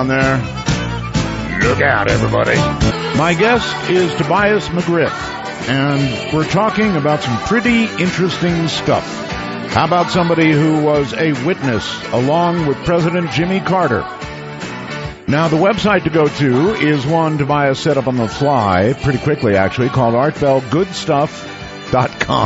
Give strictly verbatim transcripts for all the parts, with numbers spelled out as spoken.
On there. Look out, everybody. My guest is Tobias McGriff, and we're talking about some pretty interesting stuff. How about somebody who was a witness along with President Jimmy Carter? Now, the website to go to is one Tobias set up on the fly pretty quickly, actually, called art bell good stuff dot com.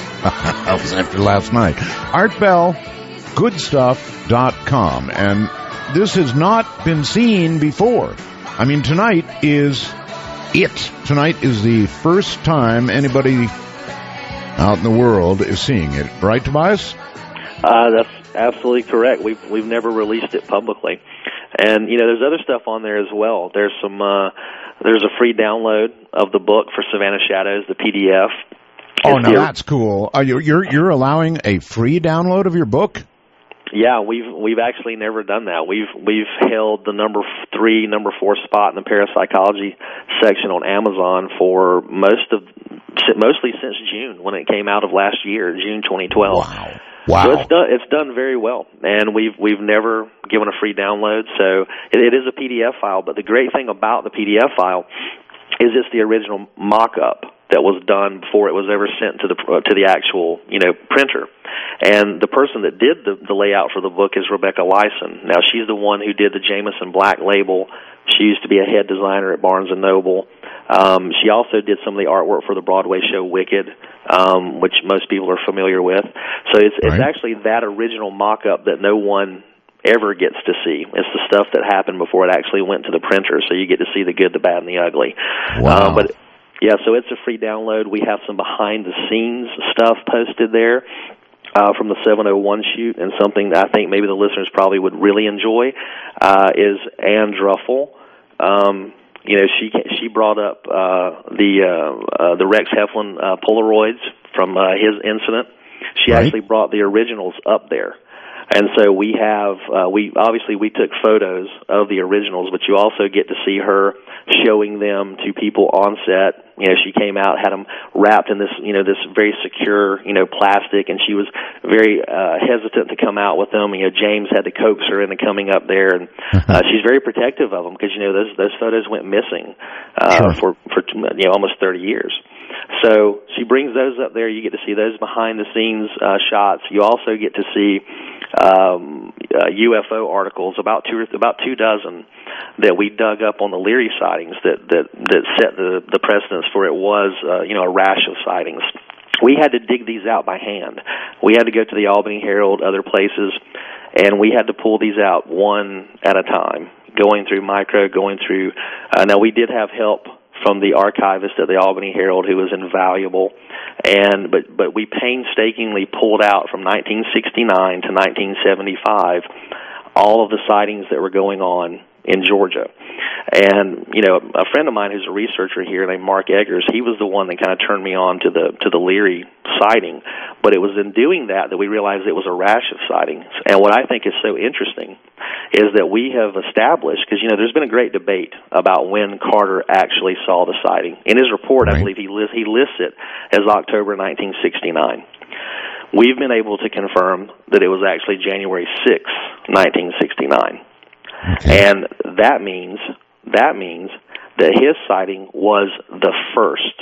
That was after last night. art bell good stuff dot com. And this has not been seen before. I mean, tonight is it. Tonight is the first time anybody out in the world is seeing it. Right, Tobias? Uh, that's absolutely correct. We've, we've never released it publicly. And, you know, there's other stuff on there as well. There's some, uh, there's a free download of the book for Savannah Shadows, the P D F. Oh, now that's cool. Are you, you're, you're allowing a free download of your book? Yeah, we've we've actually never done that. We've we've held the number three, number four spot in the parapsychology section on Amazon for most of mostly since June, when it came out of last year, June twenty twelve. Wow! Wow! So it's done it's done very well, and we've we've never given a free download. So it, it is a P D F file, but the great thing about the P D F file is it's the original mock-up that was done before it was ever sent to the to the actual, you know, printer. And the person that did the, the layout for the book is Rebecca Lyson. Now, she's the one who did the Jameson Black label. She used to be a head designer at Barnes and Noble. Um, she also did some of the artwork for the Broadway show Wicked, um, which most people are familiar with. So it's, it's right. actually that original mock-up that no one ever gets to see. It's the stuff that happened before it actually went to the printer, so you get to see the good, the bad, and the ugly. Wow. Um, but yeah, so it's a free download. We have some behind-the-scenes stuff posted there uh, from the seven oh one shoot, and something that I think maybe the listeners probably would really enjoy uh, is Ann Druffel. Um, you know, she she brought up uh, the uh, uh, the Rex Heflin uh, Polaroids from uh, his incident. She right. actually brought the originals up there. And so we have, uh, we obviously we took photos of the originals, but you also get to see her showing them to people on set. You know, she came out, had them wrapped in this, you know, this very secure, you know, plastic, and she was very uh, hesitant to come out with them. You know, James had to coax her into coming up there, and uh, she's very protective of them because, you know, those those photos went missing uh, sure. for for you know almost thirty years. So she brings those up there. You get to see those behind-the-scenes uh, shots. You also get to see um, uh, U F O articles, about two or th- about two dozen that we dug up on the Leary sightings that that, that set the, the precedence for it was uh, you know a rash of sightings. We had to dig these out by hand. We had to go to the Albany Herald, other places, and we had to pull these out one at a time, going through micro, going through. Uh, now we did have help from the archivist at the Albany Herald, who was invaluable, and but but we painstakingly pulled out from nineteen sixty-nine to nineteen seventy-five all of the sightings that were going on in Georgia. And, you know, a friend of mine who's a researcher here named Mark Eggers, he was the one that kind of turned me on to the to the Leary sighting. But it was in doing that that we realized it was a rash of sightings. And what I think is so interesting is that we have established, because, you know, there's been a great debate about when Carter actually saw the sighting. In his report, right. I believe he lists, he lists it as October nineteen sixty-nine. We've been able to confirm that it was actually January sixth, nineteen sixty-nine. Okay. And that means that means that his sighting was the first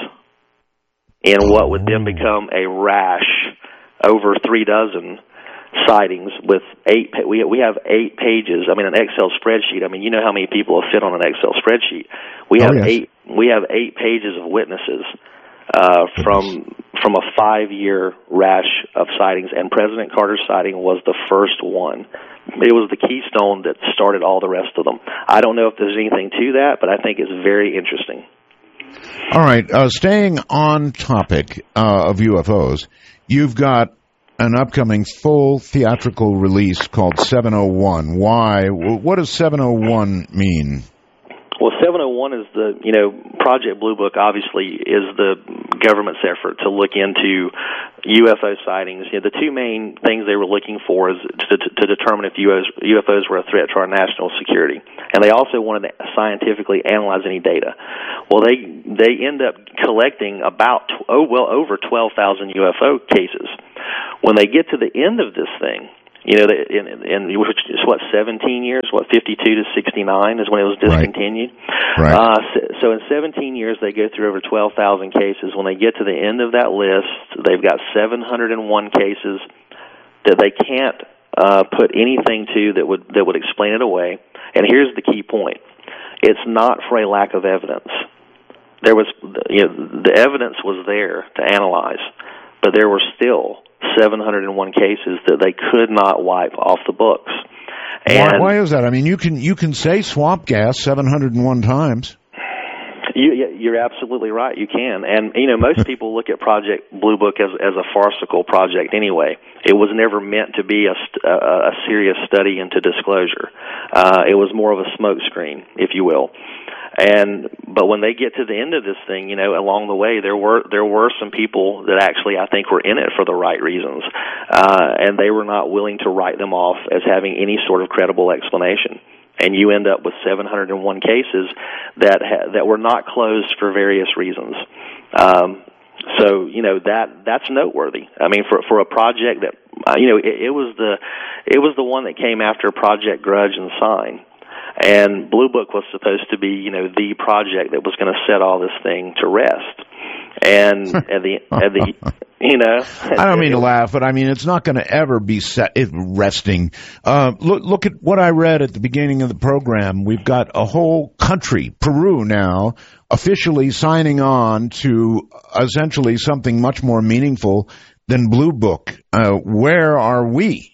in what would then become a rash over three dozen sightings with eight. We we have eight pages. I mean, an Excel spreadsheet. I mean, you know how many people fit on an Excel spreadsheet. We have oh, yes. eight. We have eight pages of witnesses uh, from from a five-year rash of sightings, and President Carter's sighting was the first one. It was the keystone that started all the rest of them. I don't know if there's anything to that, but I think it's very interesting. All right. Uh, staying on topic uh, of U F Os, you've got an upcoming full theatrical release called seven oh one. Why? What does seven oh one mean? Well, seven oh one is the, you know, Project Blue Book obviously is the government's effort to look into U F O sightings. You know, the two main things they were looking for is to, to, to determine if U F Os were a threat to our national security. And they also wanted to scientifically analyze any data. Well, they they end up collecting about, oh, well, over twelve thousand U F O cases. When they get to the end of this thing, You know, in, in which is what seventeen years, what fifty-two to sixty-nine is when it was discontinued. Right. Right. Uh, so, so in seventeen years, they go through over twelve thousand cases. When they get to the end of that list, they've got seven hundred one cases that they can't uh, put anything to that would that would explain it away. And here's the key point: it's not for a lack of evidence. There was, you know, the evidence was there to analyze, but there were still seven hundred one cases that they could not wipe off the books. And why, why is that? I mean, you can you can say swamp gas seven hundred one times. You, you're absolutely right. You can, and you know, most people look at Project Blue Book as as a farcical project. Anyway, it was never meant to be a, a, a serious study into disclosure. Uh, it was more of a smokescreen, if you will. And but when they get to the end of this thing, you know, along the way, there were there were some people that actually I think were in it for the right reasons, uh, and they were not willing to write them off as having any sort of credible explanation. And you end up with seven hundred one cases that ha- that were not closed for various reasons. Um, so you know that that's noteworthy. I mean, for for a project that uh, you know it, it was the it was the one that came after Project Grudge and Sign. And Blue Book was supposed to be, you know, the project that was going to set all this thing to rest. And at the, at the, you know, I don't mean to laugh, but I mean it's not going to ever be set it, resting. Uh, look, look at what I read at the beginning of the program. We've got a whole country, Peru, now officially signing on to essentially something much more meaningful than Blue Book. Uh, where are we?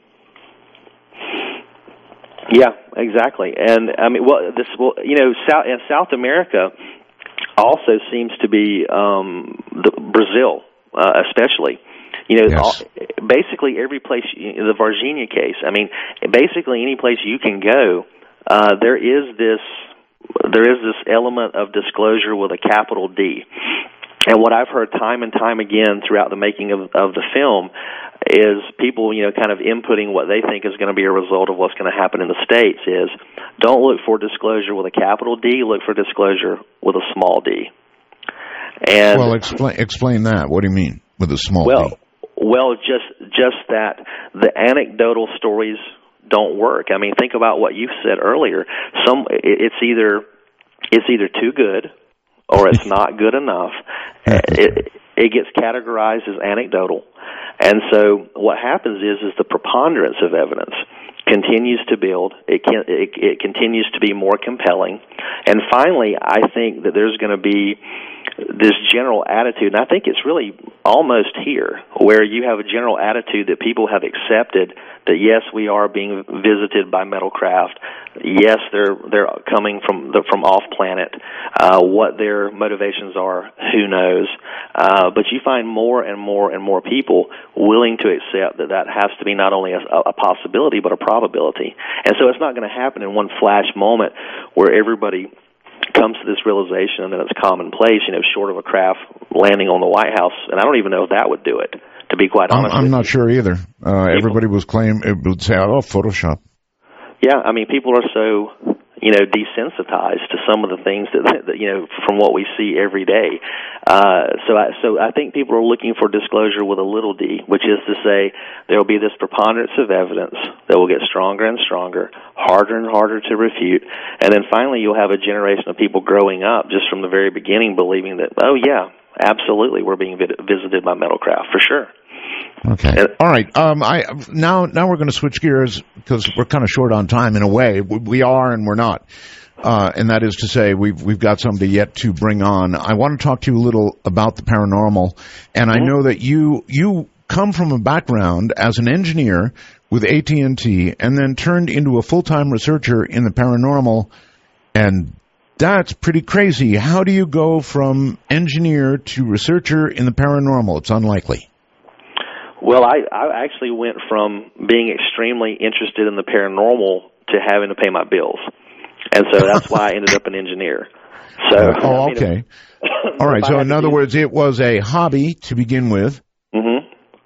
Yeah, exactly. And I mean, well, this, well, you know, South, and South America also seems to be um, the, Brazil, uh, especially. You know, yes. all, basically every place, the Varginha case. I mean, basically any place you can go, uh, there is this there is this element of disclosure with a capital D. And what I've heard time and time again throughout the making of, of the film is people, you know, kind of inputting what they think is going to be a result of what's going to happen in the States is don't look for disclosure with a capital D, look for disclosure with a small d. And well, explain explain that. What do you mean with a small well, d? Well, just just that the anecdotal stories don't work. I mean, think about what you said earlier. Some it's either it's either too good or it's not good enough. It, it gets categorized as anecdotal. And so what happens is is the preponderance of evidence continues to build. It, can, it, it continues to be more compelling. And finally, I think that there's going to be this general attitude, and I think it's really almost here, where you have a general attitude that people have accepted that, yes, we are being visited by metal craft. Yes, they're they're coming from the, from off planet. Uh, what their motivations are, who knows? Uh, but you find more and more and more people willing to accept that that has to be not only a, a possibility but a probability. And so it's not going to happen in one flash moment where everybody comes to this realization and then it's commonplace, you know, short of a craft landing on the White House. And I don't even know if that would do it, to be quite honest. I'm, I'm not you. sure either. Uh, everybody was claiming, it would say, oh, Photoshop. Yeah, I mean, people are so, you know, desensitized to some of the things that, that you know, from what we see every day. Uh, so, I, so I think people are looking for disclosure with a little d, which is to say there will be this preponderance of evidence that will get stronger and stronger, harder and harder to refute, and then finally you'll have a generation of people growing up just from the very beginning believing that, oh yeah, absolutely, we're being visited by metal craft for sure. Okay. All right. Um, I now now we're going to switch gears because we're kind of short on time in a way. We are and we're not. Uh, and that is to say, we've we've got somebody yet to bring on. I want to talk to you a little about the paranormal, and I know that you you come from a background as an engineer with A T and T, and then turned into a full-time researcher in the paranormal, and that's pretty crazy. How do you go from engineer to researcher in the paranormal? It's unlikely. Well, I, I actually went from being extremely interested in the paranormal to having to pay my bills. And so that's why I ended up an engineer. So, oh, I mean, okay. All right. So in other words, it was a hobby to begin with. Mm-hmm.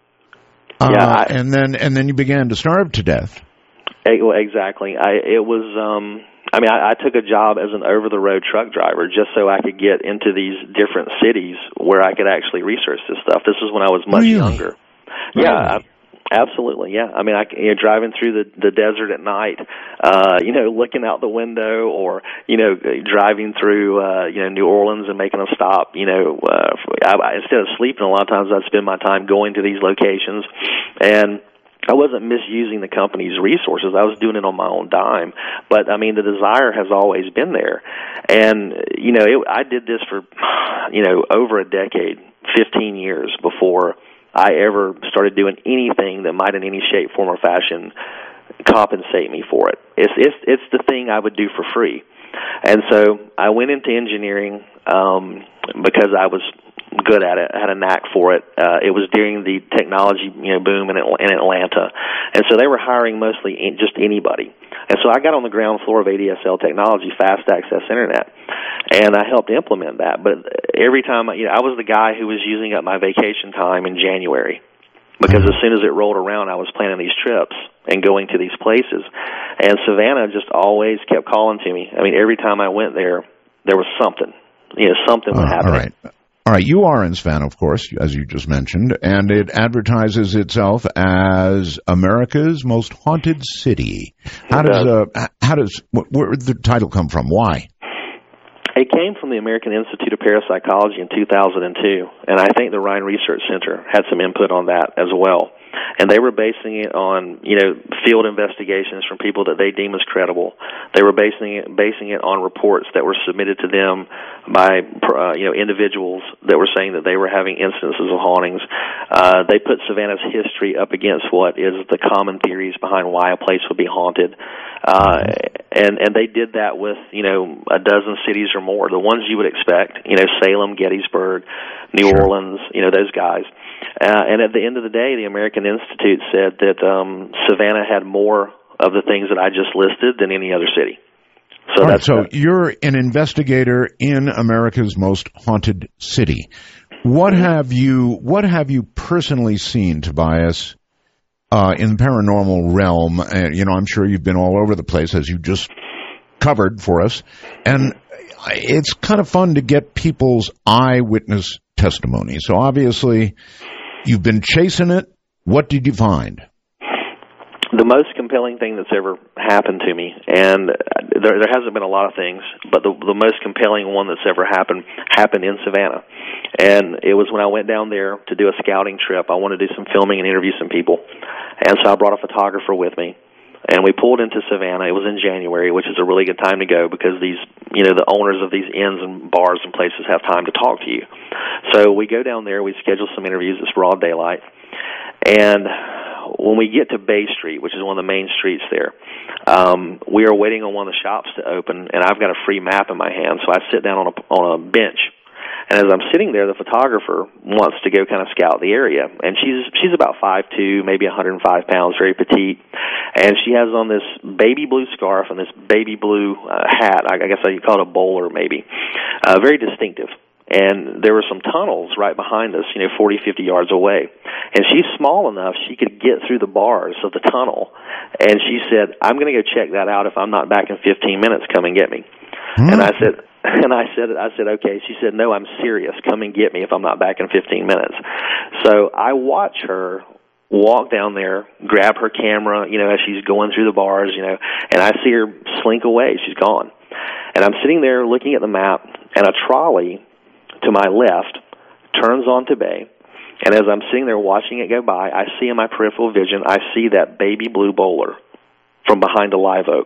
Uh, yeah. I, and then and then you began to starve to death. Exactly. I, it was... Um, I mean, I, I took a job as an over-the-road truck driver just so I could get into these different cities where I could actually research this stuff. This was when I was much really? younger. Yeah, I, Absolutely, yeah. I mean, I, you know, driving through the, the desert at night, uh, you know, looking out the window, or you know, driving through, uh, you know, New Orleans and making a stop. You know, uh, I, I, instead of sleeping, a lot of times I'd spend my time going to these locations, and I wasn't misusing the company's resources. I was doing it on my own dime. But I mean, the desire has always been there, and you know, it, I did this for, you know, over a decade, fifteen years before I ever started doing anything that might in any shape, form, or fashion compensate me for it. It's it's it's the thing I would do for free. And so I went into engineering um, because I was good at it. I had a knack for it. Uh, it was during the technology you know boom in, in Atlanta, and so they were hiring mostly in, just anybody. And so I got on the ground floor of A D S L technology, fast access internet, and I helped implement that. But every time, I, you know, I was the guy who was using up my vacation time in January, because as soon as it rolled around, I was planning these trips and going to these places. And Savannah just always kept calling to me. I mean, every time I went there, there was something. You know, something was uh, happening. All right. All right, you are in Savannah, of course, as you just mentioned, and it advertises itself as America's most haunted city. How does uh, how does where did the title come from? Why? It came from the American Institute of Parapsychology in two thousand two, and I think the Rhine Research Center had some input on that as well. And they were basing it on, you know, field investigations from people that they deem as credible. They were basing it basing it on reports that were submitted to them by, uh, you know, individuals that were saying that they were having instances of hauntings. Uh, they put Savannah's history up against what is the common theories behind why a place would be haunted. Uh, and, and they did that with, you know, a dozen cities or more, the ones you would expect, you know, Salem, Gettysburg, New sure. Orleans, you know, those guys. Uh, and at the end of the day, the American Institute said that um, Savannah had more of the things that I just listed than any other city. So, All that's right, so you're an investigator in America's most haunted city. What have you What have you personally seen, Tobias, uh, in the paranormal realm? Uh, you know, I'm sure you've been all over the place, as you just covered for us, and it's kind of fun to get people's eyewitness testimony. So obviously, you've been chasing it. What did you find? The most compelling thing that's ever happened to me, and there, there hasn't been a lot of things, but the, the most compelling one that's ever happened happened in Savannah. And it was when I went down there to do a scouting trip. I wanted to do some filming and interview some people. And so I brought a photographer with me. And we pulled into Savannah. It was in January, which is a really good time to go because these, you know, the owners of these inns and bars and places have time to talk to you. So we go down there. We schedule some interviews. It's broad daylight. And when we get to Bay Street, which is one of the main streets there, um, we are waiting on one of the shops to open, and I've got a free map in my hand. So I sit down on a, on a bench. And as I'm sitting there, the photographer wants to go kind of scout the area. And she's she's about five two, maybe one hundred five pounds, very petite. And she has on this baby blue scarf and this baby blue uh, hat. I guess you call it a bowler maybe. Uh, very distinctive. And there were some tunnels right behind us, you know, forty, fifty yards away. And she's small enough she could get through the bars of the tunnel. And she said, I'm going to go check that out. If I'm not back in fifteen minutes, come and get me. Mm-hmm. And I said... And I said, I said, okay. She said, no, I'm serious. Come and get me if I'm not back in fifteen minutes. So I watch her walk down there, grab her camera, you know, as she's going through the bars, you know, and I see her slink away. She's gone. And I'm sitting there looking at the map, and a trolley to my left turns onto Bay. And as I'm sitting there watching it go by, I see in my peripheral vision, I see that baby blue bowler from behind a live oak.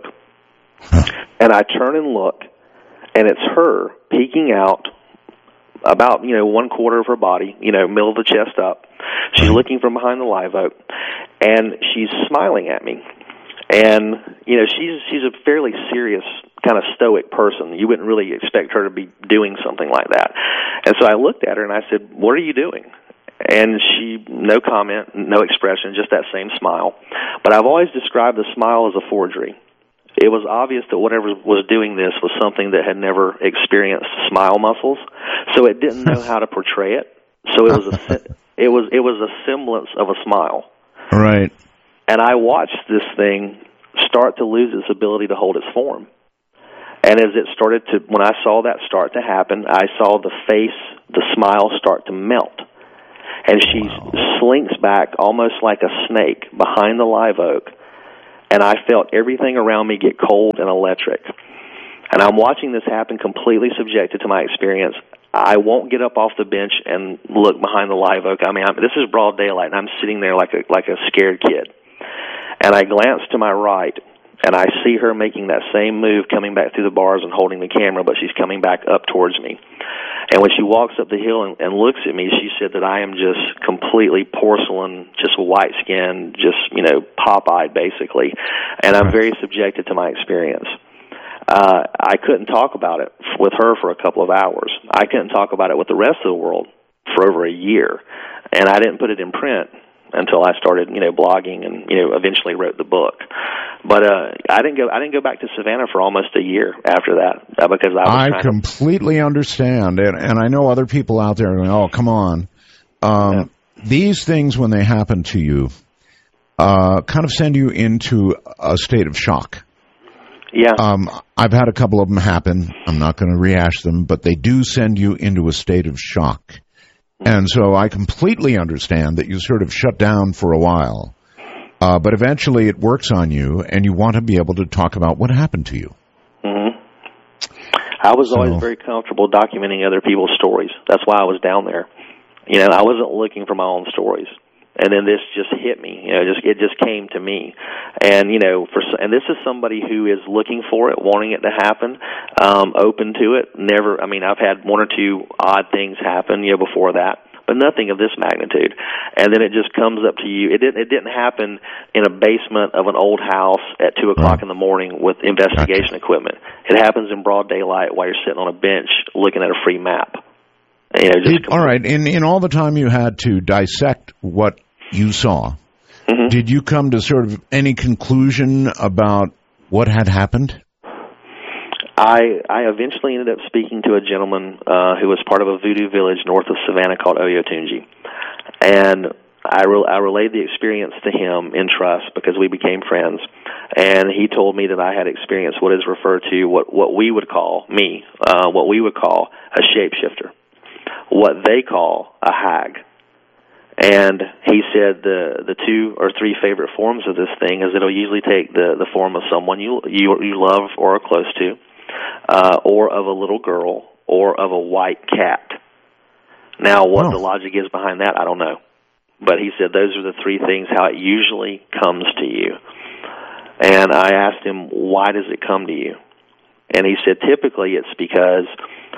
And I turn and look. And it's her peeking out about, you know, one quarter of her body, you know, middle of the chest up. She's looking from behind the live oak, and she's smiling at me. And, you know, she's she's a fairly serious, kind of stoic person. You wouldn't really expect her to be doing something like that. And so I looked at her, and I said, what are you doing? And she, no comment, no expression, just that same smile. But I've always described the smile as a forgery. It was obvious that whatever was doing this was something that had never experienced smile muscles, so it didn't know how to portray it. So it was a it was it was a semblance of a smile. Right. And I watched this thing start to lose its ability to hold its form. And as it started to, when I saw that start to happen, I saw the face, the smile start to melt. and she wow. slinks back almost like a snake behind the live oak, and I felt everything around me get cold and electric. And I'm watching this happen, completely subjected to my experience. I won't get up off the bench and look behind the live oak. I mean, I'm, this is broad daylight, and I'm sitting there like a like a scared kid. And I glance to my right, and I see her making that same move, coming back through the bars and holding the camera, but she's coming back up towards me. And when she walks up the hill and, and looks at me, she said that I am just completely porcelain, just white-skinned, just, you know, pop-eyed, basically. And I'm very subjected to my experience. Uh, I couldn't talk about it with her for a couple of hours. I couldn't talk about it with the rest of the world for over a year. And I didn't put it in print until I started, you know, blogging and, you know, eventually wrote the book. But uh, I didn't go. I didn't go back to Savannah for almost a year after that uh, because I was. I completely to... understand, and and I know other people out there going, "Oh, come on." Um, yeah. These things, when they happen to you, uh, kind of send you into a state of shock. Yeah. Um, I've had a couple of them happen. I'm not going to rehash them, but they do send you into a state of shock. And so I completely understand that you sort of shut down for a while, uh, but eventually it works on you, and you want to be able to talk about what happened to you. Mm-hmm. I was so, always very comfortable documenting other people's stories. That's why I was down there. You know, I wasn't looking for my own stories. And then this just hit me. You know, just it just came to me, and you know, for and this is somebody who is looking for it, wanting it to happen, um, open to it. Never, I mean, I've had one or two odd things happen, you know, before that, but nothing of this magnitude. And then it just comes up to you. It didn't. It didn't happen in a basement of an old house at two o'clock right. in the morning with investigation gotcha. equipment. It happens in broad daylight while you're sitting on a bench looking at a free map. You know, just it, all right. In in all the time you had to dissect what you saw, mm-hmm. did you come to sort of any conclusion about what had happened? I I eventually ended up speaking to a gentleman uh, who was part of a voodoo village north of Savannah called Oyotunji, and I, re- I relayed the experience to him in trust because we became friends, and he told me that I had experienced what is referred to, what, what we would call, me, uh, what we would call a shapeshifter, what they call a hag. And he said the the two or three favorite forms of this thing is it'll usually take the, the form of someone you you you love or are close to, uh, or of a little girl, or of a white cat. Now, what oh. the logic is behind that, I don't know. But he said those are the three things, how it usually comes to you. And I asked him, why does it come to you? And he said typically it's because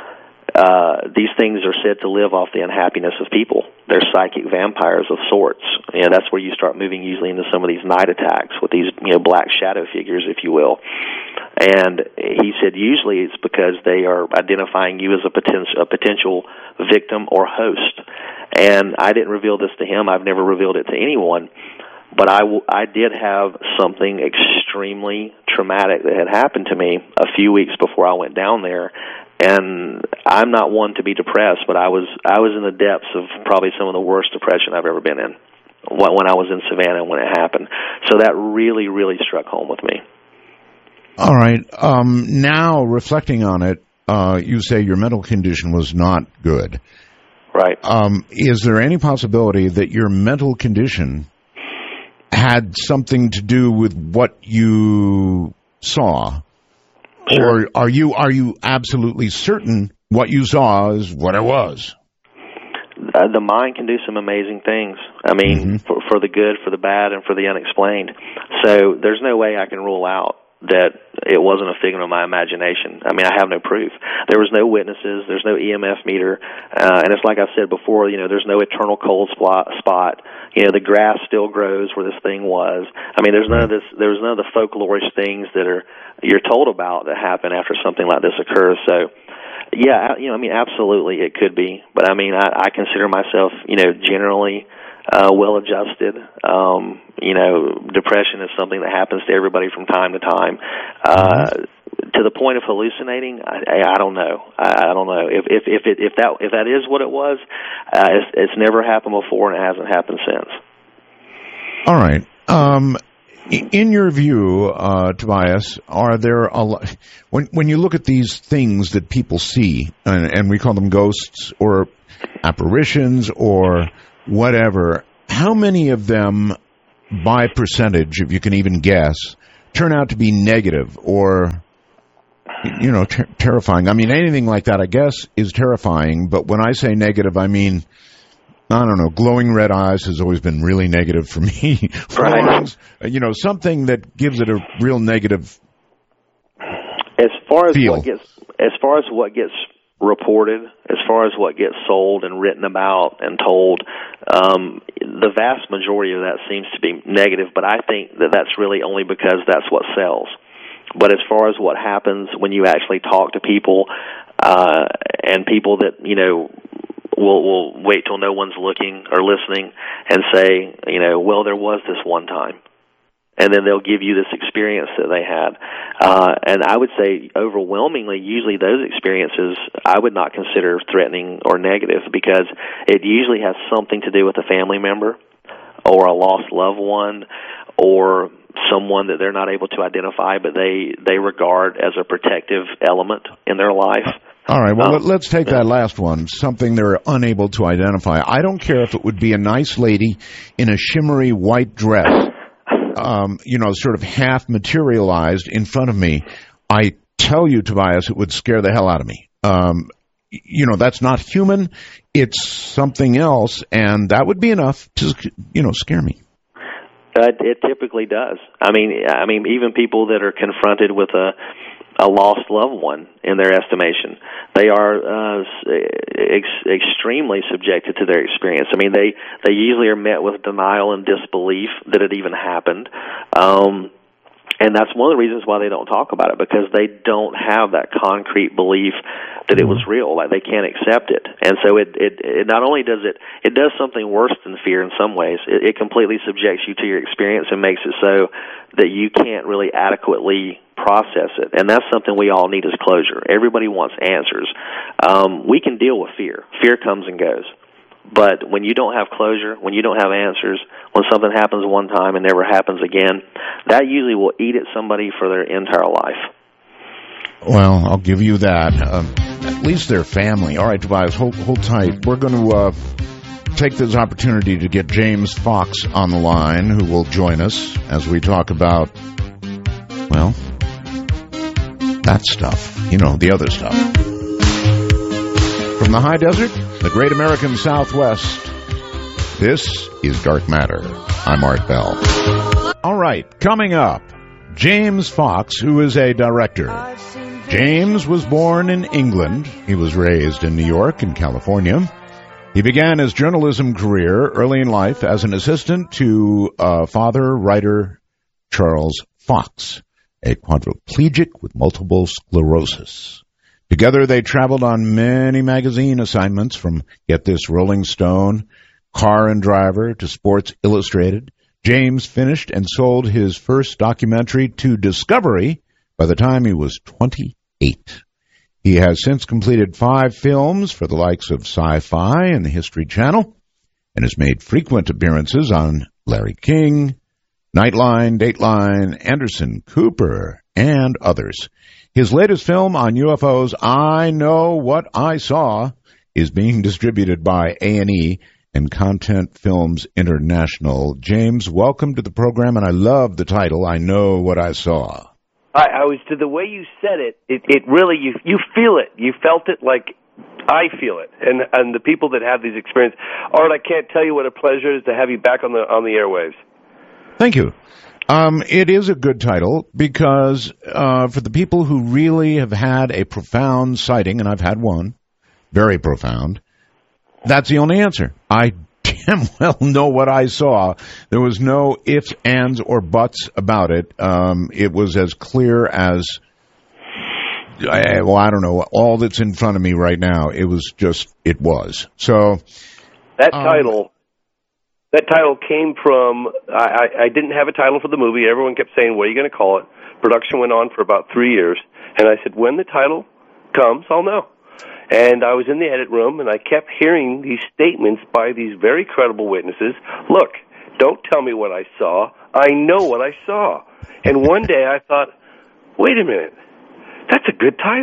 Uh, these things are said to live off the unhappiness of people. They're psychic vampires of sorts. You know, that's where you start moving usually into some of these night attacks with these, you know, black shadow figures, if you will. And he said usually it's because they are identifying you as a potential, a potential victim or host. And I didn't reveal this to him. I've never revealed it to anyone. But I, w- I did have something extremely traumatic that had happened to me a few weeks before I went down there. And I'm not one to be depressed, but I was I was in the depths of probably some of the worst depression I've ever been in when I was in Savannah when it happened. So that really, really struck home with me. All right. Um, now, reflecting on it, uh, you say your mental condition was not good. Right. Um, is there any possibility that your mental condition had something to do with what you saw? Sure. Or are you are you absolutely certain what you saw is what it was? Uh, the mind can do some amazing things. I mean, mm-hmm. for, for the good, for the bad, and for the unexplained. So there's no way I can rule out that it wasn't a figment of my imagination. I mean, I have no proof. There was no witnesses. There's no E M F meter. Uh, and it's like I said before, you know, there's no eternal cold spot. spot. You know, the grass still grows where this thing was. I mean, there's none of this, there's none of the folklorish things that are, you're told about that happen after something like this occurs. So, yeah, you know, I mean, absolutely it could be. But, I mean, I, I consider myself, you know, generally Uh, well-adjusted. Um, you know, depression is something that happens to everybody from time to time. Uh, to the point of hallucinating, I, I don't know. I, I don't know if if if, it, if that if that is what it was. Uh, it's, it's never happened before, and it hasn't happened since. All right. Um, in your view, uh, Tobias, are there a lot, when when you look at these things that people see, and, and we call them ghosts or apparitions or whatever, how many of them, by percentage, if you can even guess, turn out to be negative or, you know, ter- terrifying? I mean, anything like that, I guess, is terrifying. But when I say negative, I mean, I don't know, glowing red eyes has always been really negative for me. Right. You know, something that gives it a real negative As far as feel. what gets, as far as what gets reported, as far as what gets sold and written about and told, um, the vast majority of that seems to be negative, but I think that that's really only because that's what sells. But as far as what happens when you actually talk to people, uh, and people that, you know, will will wait till no one's looking or listening and say, you know, well, there was this one time. And then they'll give you this experience that they had. Uh, and I would say overwhelmingly, usually those experiences I would not consider threatening or negative because it usually has something to do with a family member or a lost loved one or someone that they're not able to identify, but they, they regard as a protective element in their life. All right, well, Um, let's take that last one, something they're unable to identify. I don't care if it would be a nice lady in a shimmery white dress, um, you know, sort of half materialized in front of me. I tell you, Tobias, it would scare the hell out of me. Um, you know, that's not human. It's something else, and that would be enough to, you know, scare me. Uh, it typically does. I mean, I mean, even people that are confronted with a a lost loved one in their estimation, they are uh, ex- extremely subjected to their experience. I mean, they they usually are met with denial and disbelief that it even happened. Um, And that's one of the reasons why they don't talk about it, because they don't have that concrete belief that it was real. Like, they can't accept it. And so it, it, it not only does it, it does something worse than fear in some ways. It, it completely subjects you to your experience and makes it so that you can't really adequately process it. And that's something we all need as closure. Everybody wants answers. Um, we can deal with fear. Fear comes and goes. But when you don't have closure, when you don't have answers, when something happens one time and never happens again, that usually will eat at somebody for their entire life. Well, I'll give you that. Uh, at least their family. All right, Tobias, hold, hold tight. We're going to uh, take this opportunity to get James Fox on the line, who will join us as we talk about, well, that stuff. You know, the other stuff. From the high desert, the great American Southwest, this is Dark Matter. I'm Art Bell. All right, coming up, James Fox, who is a director. James was born in England. He was raised in New York and California. He began his journalism career early in life as an assistant to uh, father writer Charles Fox, a quadriplegic with multiple sclerosis. Together, they traveled on many magazine assignments, from, get this, Rolling Stone, Car and Driver, to Sports Illustrated. James finished and sold his first documentary to Discovery by the time he was twenty-eight. He has since completed five films for the likes of Sci-Fi and the History Channel, and has made frequent appearances on Larry King, Nightline, Dateline, Anderson Cooper, and others. His latest film on U F Os, I Know What I Saw, is being distributed by A and E and Content Films International. James, welcome to the program, and I love the title, I Know What I Saw. I, I was, to the way you said it, it, it really, you you feel it. You felt it like I feel it. And and the people that have these experiences. Art, I can't tell you what a pleasure it is to have you back on the on the airwaves. Thank you. Um, it is a good title because uh, for the people who really have had a profound sighting, and I've had one, very profound, that's the only answer. I damn well know what I saw. There was no ifs, ands, or buts about it. Um, it was as clear as, I, well, I don't know, all that's in front of me right now. It was just, it was. So that um, title... That title came from, I, I didn't have a title for the movie. Everyone kept saying, what are you going to call it? Production went on for about three years. And I said, when the title comes, I'll know. And I was in the edit room, and I kept hearing these statements by these very credible witnesses. Look, don't tell me what I saw. I know what I saw. And one day I thought, wait a minute, that's a good title.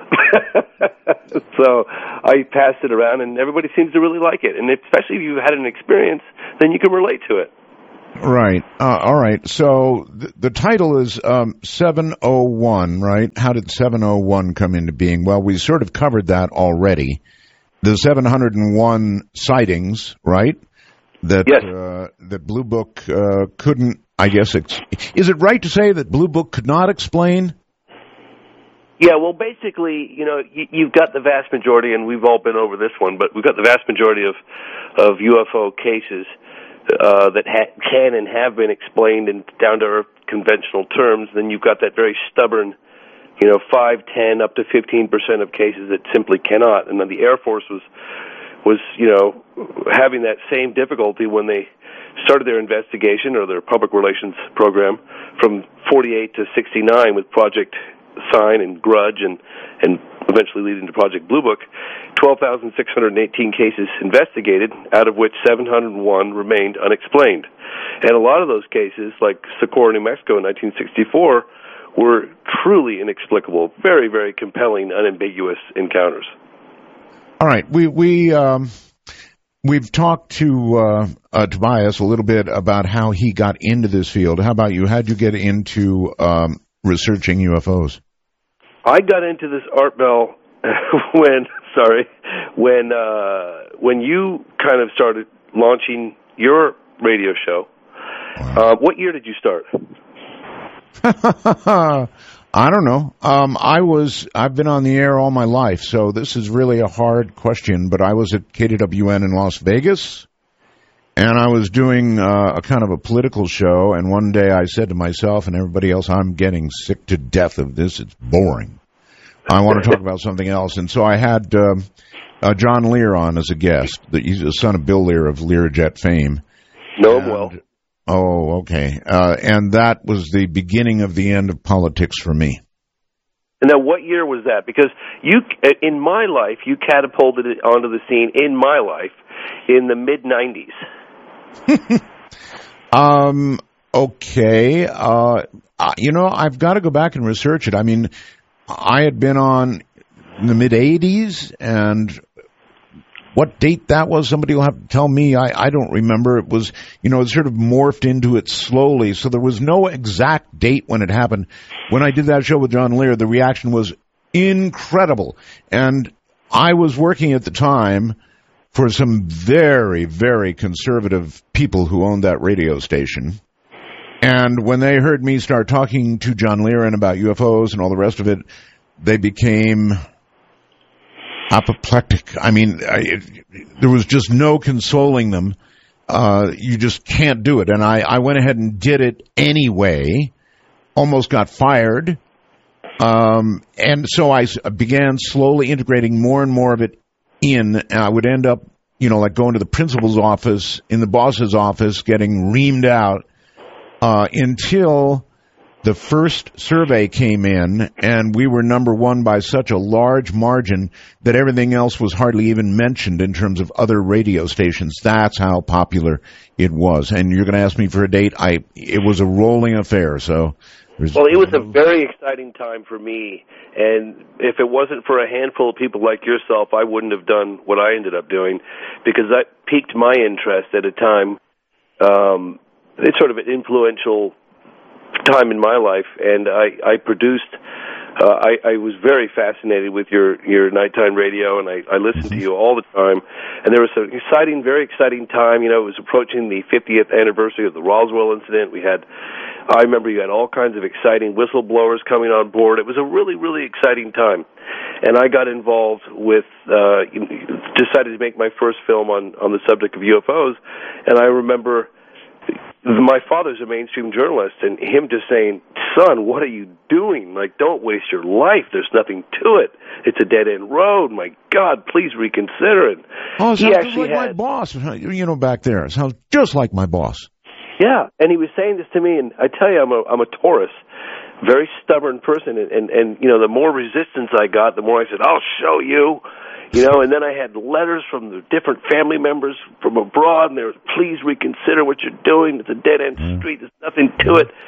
So I passed it around, and everybody seems to really like it. And especially if you've had an experience, then you can relate to it. Right. Uh, all right. So th- the title is um, seven oh one, right? How did seven oh one come into being? Well, we sort of covered that already. The seven hundred one sightings, right? That yes. uh, that Blue Book uh, couldn't, I guess. Ex- is it right to say that Blue Book could not explain? Yeah, well, basically, you know, you, you've got the vast majority, and we've all been over this one, but we've got the vast majority of, of U F O cases uh, that ha- can and have been explained in down-to-earth conventional terms. Then you've got that very stubborn, you know, five, ten, up to fifteen percent of cases that simply cannot. And then the Air Force was, was, you know, having that same difficulty when they started their investigation or their public relations program from forty-eight to sixty-nine with Project Sign and Grudge and, and eventually leading to Project Blue Book. twelve thousand six hundred eighteen cases investigated, out of which seven hundred one remained unexplained. And a lot of those cases, like Socorro, New Mexico in nineteen sixty-four, were truly inexplicable, very, very compelling, unambiguous encounters. All right. We, we, um, we've talked to, uh, uh, Tobias a little bit about how he got into this field. How about you? How'd you get into, um, researching U F Os? I got into this, Art Bell, when, sorry, when, uh, when you kind of started launching your radio show. Wow. Uh, what year did you start? I don't know. Um, I was, I've been on the air all my life, so this is really a hard question, but I was at K D W N in Las Vegas, and I was doing uh, a kind of a political show, and one day I said to myself and everybody else, I'm getting sick to death of this. It's boring. I want to talk about something else. And so I had uh, uh, John Lear on as a guest. He's the son of Bill Lear of Learjet fame. Know him well. Oh, okay. Uh, and that was the beginning of the end of politics for me. And now, what year was that? Because you, in my life, you catapulted it onto the scene in my life in the mid nineties. um. Okay. Uh. You know, I've got to go back and research it. I mean, I had been on in the mid eighties, and what date that was, somebody will have to tell me. I, I don't remember. It was, you know, it sort of morphed into it slowly, so there was no exact date when it happened. When I did that show with John Lear, the reaction was incredible. And I was working at the time for some very, very conservative people who owned that radio station. And when they heard me start talking to John Lear about U F Os and all the rest of it, they became apoplectic. I mean, I, it, there was just no consoling them. Uh, you just can't do it. And I, I went ahead and did it anyway, almost got fired. Um, and so I began slowly integrating more and more of it in. And I would end up, you know, like going to the principal's office, in the boss's office, getting reamed out. Uh, until the first survey came in, and we were number one by such a large margin that everything else was hardly even mentioned in terms of other radio stations. That's how popular it was. And you're going to ask me for a date. I it was a rolling affair. So, well, it was a very exciting time for me. And if it wasn't for a handful of people like yourself, I wouldn't have done what I ended up doing, because that piqued my interest at a time. Um, It's sort of an influential time in my life, and I, I produced, uh, I, I was very fascinated with your, your nighttime radio, and I, I listened to you all the time, and there was an exciting, very exciting time. You know, it was approaching the fiftieth anniversary of the Roswell incident. We had, I remember you had all kinds of exciting whistleblowers coming on board. It was a really, really exciting time, and I got involved with, uh, decided to make my first film on, on the subject of U F Os, and I remember my father's a mainstream journalist, and him just saying, son, what are you doing? Like, don't waste your life. There's nothing to it. It's a dead-end road. My God, please reconsider it. Oh, it sounds just like had, my boss, you know, back there. It sounds just like my boss. Yeah, and he was saying this to me, and I tell you, I'm a, I'm a Taurus, very stubborn person, and, and, and, you know, the more resistance I got, the more I said, I'll show you. You know, and then I had letters from the different family members from abroad, and they were, please reconsider what you're doing. It's a dead-end street. There's nothing to it.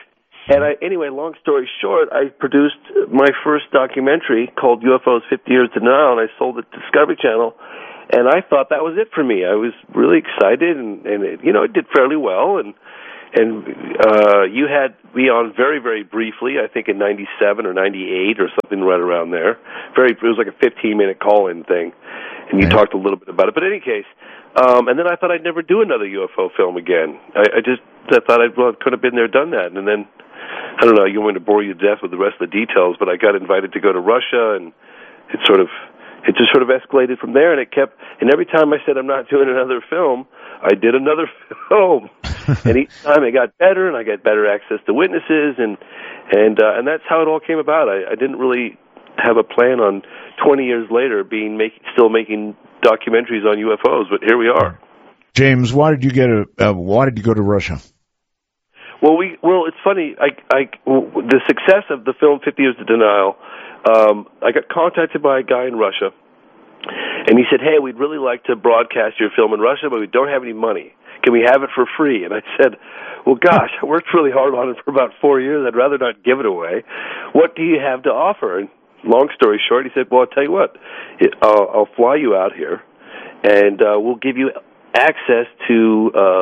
And I, anyway, long story short, I produced my first documentary called U F Os fifty Years to Now, and I sold it to Discovery Channel. And I thought that was it for me. I was really excited, and, and it, you know, it did fairly well. And and uh, you had me on very, very briefly, I think in ninety-seven or ninety-eight or something right around there. Very, it was like a fifteen-minute call-in thing, and you okay. talked a little bit about it. But in any case, um, and then I thought I'd never do another U F O film again. I, I just I thought I well, could have been there, done that. And then, I don't know, you want me to bore you to death with the rest of the details, but I got invited to go to Russia, and it sort of... It just sort of escalated from there, and it kept. And every time I said I'm not doing another film, I did another film, and each time it got better, and I got better access to witnesses, and and uh, and that's how it all came about. I, I didn't really have a plan on twenty years later being make, still making documentaries on U F Os, but here we are. James, why did you get a? Uh, why did you go to Russia? Well, we well, it's funny. I, I the success of the film Fifty Years to Denial. Um, I got contacted by a guy in Russia, and he said, "Hey, we'd really like to broadcast your film in Russia, but we don't have any money. Can we have it for free?" And I said, "Well, gosh, I worked really hard on it for about four years. I'd rather not give it away. What do you have to offer?" And long story short, he said, "Well, I'll tell you what. I'll, I'll fly you out here, and uh, we'll give you access to uh,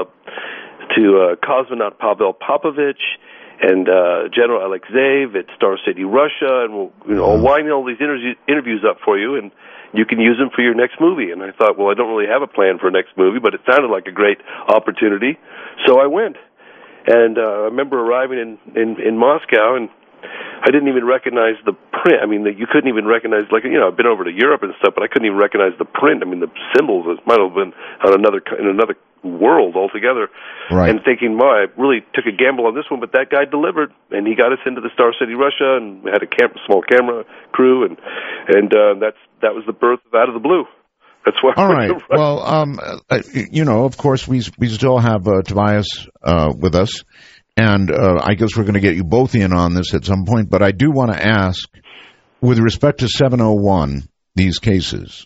to uh, cosmonaut Pavel Popovich and uh, General Alexeyev at Star City, Russia, and we'll, you know, I'll line all these interview, interviews up for you, and you can use them for your next movie." And I thought, well, I don't really have a plan for a next movie, but it sounded like a great opportunity, so I went. And uh, I remember arriving in, in, in Moscow, and I didn't even recognize the print. I mean, the, you couldn't even recognize, like, you know, I've been over to Europe and stuff, but I couldn't even recognize the print. I mean, the symbols, it might have been on another in another world altogether. Right. And thinking, well, I really took a gamble on this one, but that guy delivered, and he got us into the Star City, Russia, and we had a camp, small camera crew, and and uh, that's that was the birth of Out of the Blue. That's why. All right. Well, um, uh, you know, of course, we we still have uh, Tobias uh, with us. And uh, I guess we're going to get you both in on this at some point. But I do want to ask, with respect to seven oh one, these cases,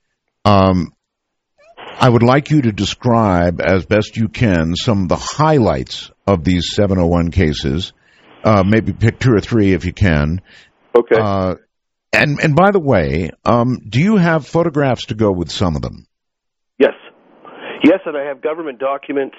um, I would like you to describe, as best you can, some of the highlights of these seven oh one cases. Uh, maybe pick two or three if you can. Okay. Uh, and, and by the way, um, do you have photographs to go with some of them? Yes. Yes, and I have government documents.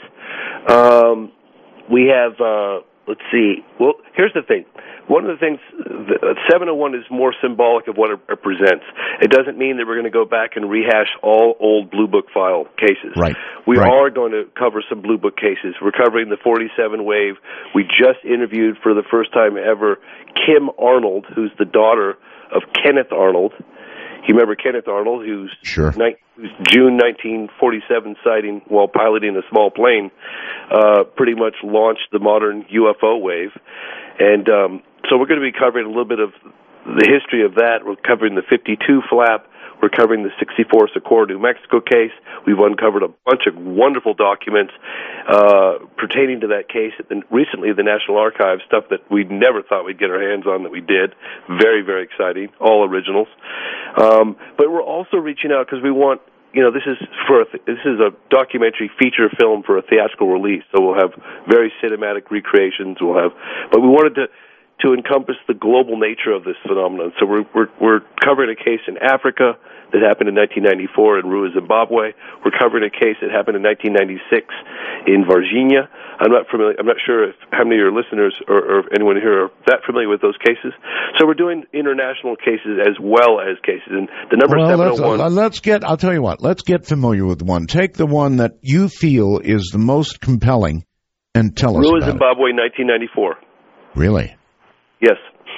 Um We have, uh, let's see, well, here's the thing. One of the things, the, seven oh one is more symbolic of what it represents. It doesn't mean that we're going to go back and rehash all old Blue Book file cases. Right. We right. are going to cover some Blue Book cases. We're covering the forty-seven wave. We just interviewed for the first time ever Kim Arnold, who's the daughter of Kenneth Arnold. You remember Kenneth Arnold, who's sure. ni- whose June nineteen forty-seven sighting while piloting a small plane uh, pretty much launched the modern U F O wave. And um, so we're going to be covering a little bit of the history of that. We're covering the fifty-two flap. We're covering the sixty-four Socorro, New Mexico case. We've uncovered a bunch of wonderful documents uh, pertaining to that case. And recently, the National Archives, stuff that we never thought we'd get our hands on that we did. Very, very exciting. All originals. Um, but we're also reaching out because we want, you know, this is for a th- this is a documentary feature film for a theatrical release. So we'll have very cinematic recreations. We'll have, but we wanted to. to encompass the global nature of this phenomenon. So we're, we're, we're covering a case in Africa that happened in nineteen ninety-four in Rua, Zimbabwe. We're covering a case that happened in nineteen ninety-six in Virginia. I'm not familiar, I'm not sure if how many of your listeners or, or anyone here are that familiar with those cases. So we're doing international cases as well as cases. And the number well, seven oh one... Let's, uh, let's get, I'll tell you what, let's get familiar with one. Take the one that you feel is the most compelling and tell us Rua, about Zimbabwe, it. nineteen ninety-four. Really? Yes.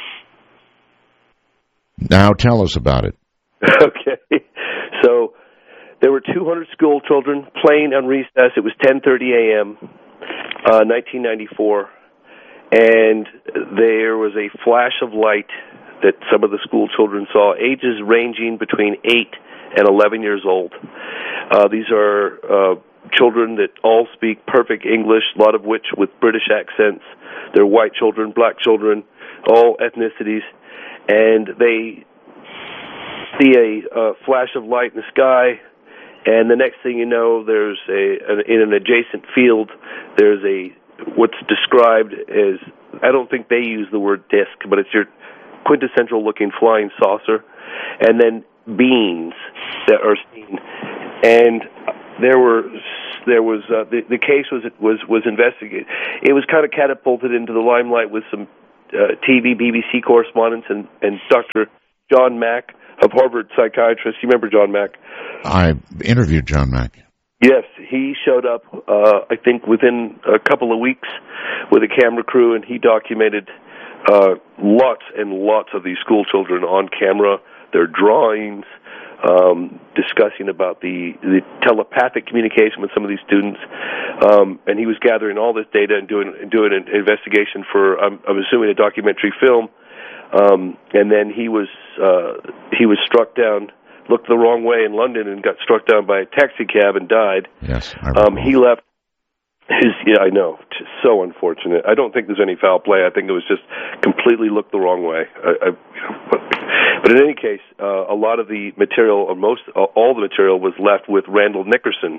Now tell us about it. Okay. So there were two hundred school children playing on recess. It was ten thirty a.m., uh, nineteen ninety-four, and there was a flash of light that some of the school children saw, ages ranging between eight and eleven years old. Uh, these are uh, children that all speak perfect English, a lot of which with British accents. They're white children, black children, all ethnicities, and they see a uh, flash of light in the sky, and the next thing you know, there's a an, in an adjacent field, there's a what's described as I don't think they use the word disc, but it's your quintessential-looking flying saucer, and then beings that are seen. And there were there was uh, the the case was was was investigated. It was kind of catapulted into the limelight with some uh, T V, B B C correspondents, and and Doctor John Mack of Harvard psychiatrist. You remember John Mack? I interviewed John Mack. Yes, he showed up, uh, I think, within a couple of weeks with a camera crew, and he documented uh, lots and lots of these school children on camera, their drawings, um, discussing about the, the telepathic communication with some of these students. Um, and he was gathering all this data and doing doing an investigation for, I'm, I'm assuming, a documentary film. Um, and then he was uh, he was struck down, looked the wrong way in London, and got struck down by a taxi cab and died. Yes, I um, he left his. Yeah, I know. Just so unfortunate. I don't think there's any foul play. I think it was just completely looked the wrong way. I, I, you know, but, but in any case, uh, a lot of the material, or most, uh, all the material, was left with Randall Nickerson.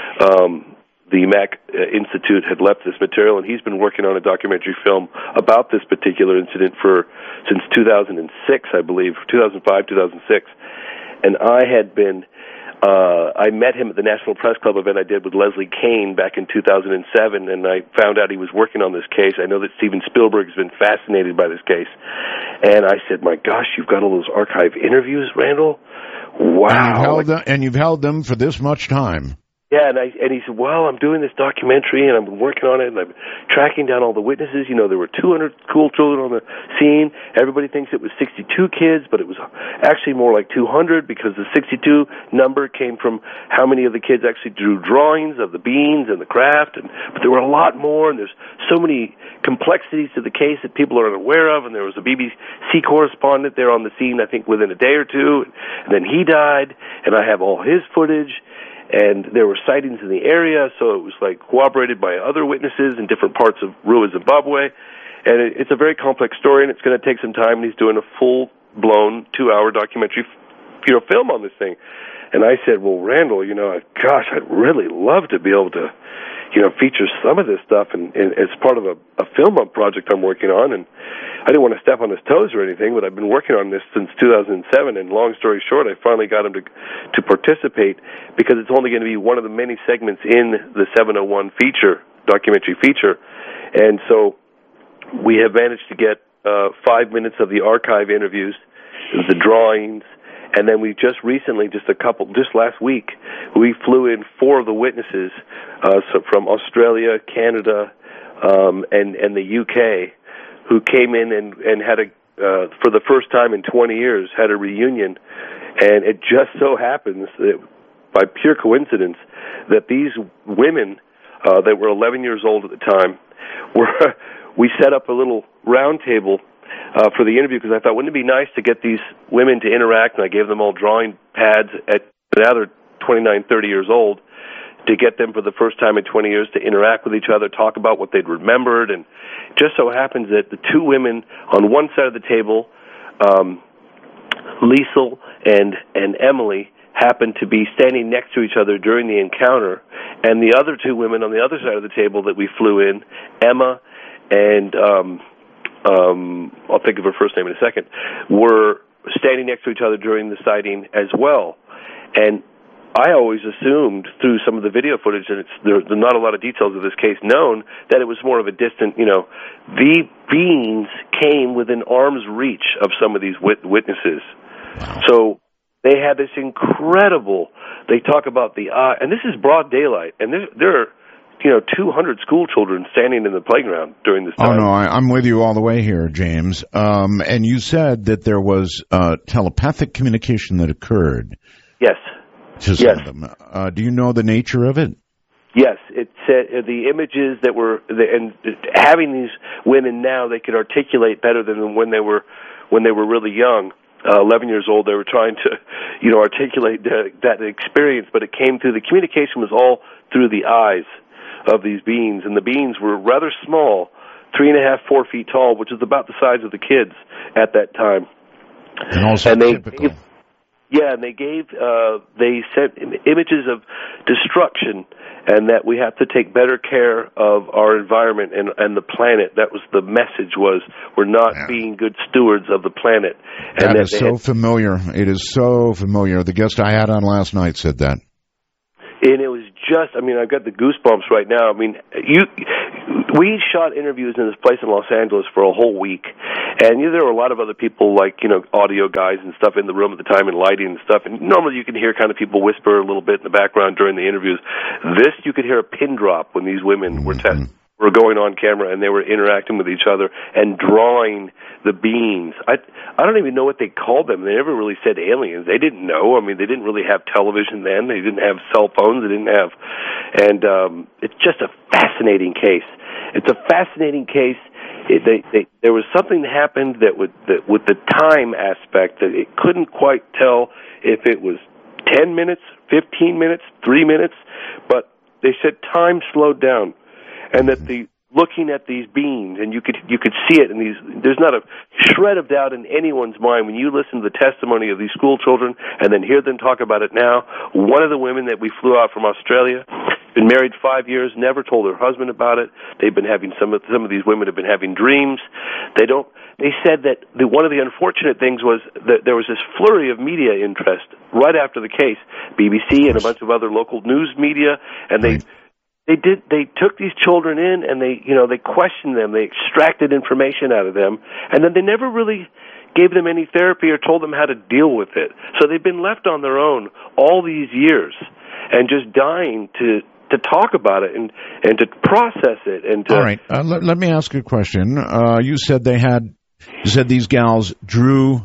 Um, The Mack Institute had left this material, and he's been working on a documentary film about this particular incident for since two thousand six, I believe, two thousand five, two thousand six. And I had been, uh, I met him at the National Press Club event I did with Leslie Kean back in two thousand seven, and I found out he was working on this case. I know that Steven Spielberg's been fascinated by this case. And I said, my gosh, you've got all those archive interviews, Randall? Wow. And you've held them, and you've held them for this much time. Yeah, and I and he said, well, I'm doing this documentary, and I've been working on it, and I'm tracking down all the witnesses. You know, there were two hundred school children on the scene. Everybody thinks it was sixty-two kids, but it was actually more like two hundred, because the sixty-two number came from how many of the kids actually drew drawings of the beans and the craft. And but there were a lot more, and there's so many complexities to the case that people are unaware of. And there was a B B C correspondent there on the scene, I think, within a day or two, and then he died, and I have all his footage. And there were sightings in the area, so it was like corroborated by other witnesses in different parts of Ruwa, Zimbabwe. And it, it's a very complex story, and it's going to take some time. And he's doing a full-blown two-hour documentary, you know, film on this thing. And I said, well, Randall, you know, gosh, I'd really love to be able to, you know, feature some of this stuff and, and as part of a, a film project I'm working on. And I didn't want to step on his toes or anything, but I've been working on this since two thousand seven, and long story short, I finally got him to to participate, because it's only going to be one of the many segments in the seven oh one feature, documentary feature. And so we have managed to get uh, five minutes of the archive interviews, the drawings, and then we just recently, just a couple, just last week, we flew in four of the witnesses uh, so from Australia, Canada, um, and, and the U K, who came in and, and had a, uh, for the first time in twenty years, had a reunion. And it just so happens that, by pure coincidence, that these women uh, that were eleven years old at the time, were we set up a little round table uh, for the interview, because I thought, wouldn't it be nice to get these women to interact? And I gave them all drawing pads at now they're twenty-nine, thirty years old, to get them for the first time in twenty years to interact with each other, talk about what they'd remembered. And just so happens that the two women on one side of the table, um, Liesl and, and Emily, happened to be standing next to each other during the encounter. And the other two women on the other side of the table that we flew in, Emma and, um, um, I'll think of her first name in a second, were standing next to each other during the sighting as well. And I always assumed through some of the video footage, and it's, there, there are not a lot of details of this case known, that it was more of a distant, you know, the beings came within arm's reach of some of these wit- witnesses. Wow. So they had this incredible, they talk about the eye, and this is broad daylight, and there, there are, you know, two hundred school children standing in the playground during this time. Oh, no, I, I'm with you all the way here, James. Um, and you said that there was uh, telepathic communication that occurred. Yes. To some yes. of them. Uh, do you know the nature of it? Yes, it said uh, the images that were, the, and having these women now, they could articulate better than when they were, when they were really young. Uh, eleven years old, they were trying to, you know, articulate the, that experience, but it came through, the communication was all through the eyes of these beings, and the beings were rather small, three and a half, four feet tall, which is about the size of the kids at that time. And also and they typical. Gave, Yeah, and they gave, uh, they sent im- images of destruction, and that we have to take better care of our environment and, and the planet. That was the message, was we're not yeah. being good stewards of the planet. And that, that is so had, familiar. It is so familiar. The guest I had on last night said that. And it was just, I mean, I've got the goosebumps right now. I mean, you, we shot interviews in this place in Los Angeles for a whole week. And you know, there were a lot of other people, like, you know, audio guys and stuff in the room at the time, and lighting and stuff. And normally you can hear kind of people whisper a little bit in the background during the interviews. This, you could hear a pin drop when these women were tested. Were going on camera, and they were interacting with each other and drawing the beings. I I don't even know what they called them. They never really said aliens. They didn't know. I mean, they didn't really have television then. They didn't have cell phones. They didn't have, and um, it's just a fascinating case. It's a fascinating case. It, they, they, there was something that happened that with the, with the time aspect that it couldn't quite tell if it was ten minutes, fifteen minutes, three minutes, but they said time slowed down. And that the looking at these beings, and you could you could see it in these. There's not a shred of doubt in anyone's mind when you listen to the testimony of these school children, and then hear them talk about it now. One of the women that we flew out from Australia, been married five years, never told her husband about it. They've been having some of some of these women have been having dreams. They don't. They said that the, one of the unfortunate things was that there was this flurry of media interest right after the case, B B C and a bunch of other local news media, and they. They did. They took these children in, and they, you know, they questioned them. They extracted information out of them, and then they never really gave them any therapy or told them how to deal with it. So they've been left on their own all these years, and just dying to to talk about it and and to process it. And to, all right, uh, let, let me ask you a question. Uh, you said they had. You said these gals drew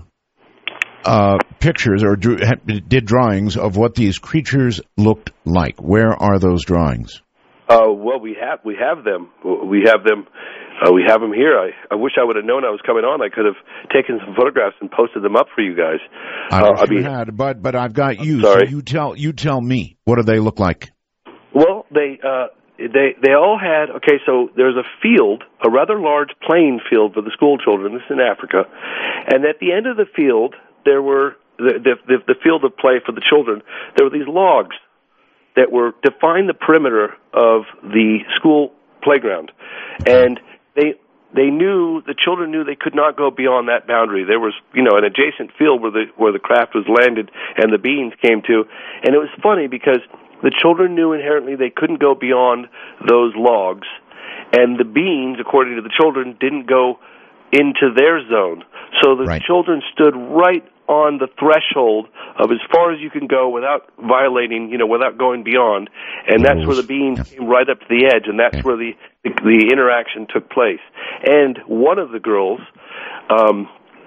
uh, pictures or drew, did drawings of what these creatures looked like. Where are those drawings? Uh, well, we have we have them. We have them. Uh, we have them here. I, I wish I would have known I was coming on. I could have taken some photographs and posted them up for you guys. I uh, wish I mean, you had, but but I've got you. Sorry. So you tell you tell me. What do they look like? Well, they uh, they they all had. Okay, so there's a field, a rather large playing field for the school children. This is in Africa, and at the end of the field, there were the the, the field of play for the children. There were these logs that were define the perimeter of the school playground, and they they knew the children knew they could not go beyond that boundary. There was, you know, an adjacent field where the where the craft was landed and the beings came to, and it was funny because the children knew inherently they couldn't go beyond those logs, and the beings, according to the children, didn't go into their zone. So the right. children stood right on the threshold of as far as you can go without violating, you know, without going beyond, and that's where the beings yeah. came right up to the edge, and that's yeah. where the, the the interaction took place. And one of the girls, um,